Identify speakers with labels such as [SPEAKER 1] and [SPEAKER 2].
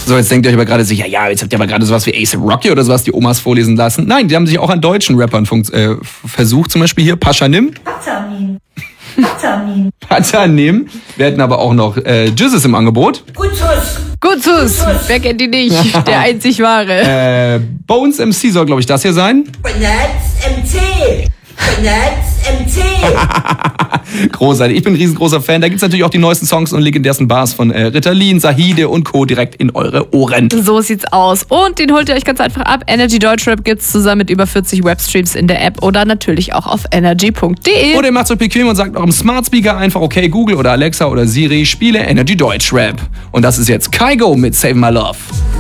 [SPEAKER 1] So, jetzt denkt ihr euch aber gerade so, ja, jetzt habt ihr aber gerade sowas wie A$AP Rocky oder sowas die Omas vorlesen lassen. Nein, die haben sich auch an deutschen Rappern versucht. Zum Beispiel hier Paschanim. Patanim. Wir hätten aber auch noch Jizzes im Angebot.
[SPEAKER 2] Gutsus. Wer kennt die nicht? Der einzig wahre.
[SPEAKER 1] Bones MC soll, glaube ich, das hier sein. Großartig. Ich bin ein riesengroßer Fan. Da gibt's natürlich auch die neuesten Songs und legendärsten Bars von Ritalin, Sahide und Co. direkt in eure Ohren.
[SPEAKER 2] So sieht's aus. Und den holt ihr euch ganz einfach ab. Energy Deutschrap gibt's zusammen mit über 40 Webstreams in der App oder natürlich auch auf energy.de.
[SPEAKER 1] Oder ihr macht's euch bequem und sagt eurem Smart Speaker einfach, okay, Google oder Alexa oder Siri, spiele Energy Deutschrap. Und das ist jetzt Kygo mit Save My Love.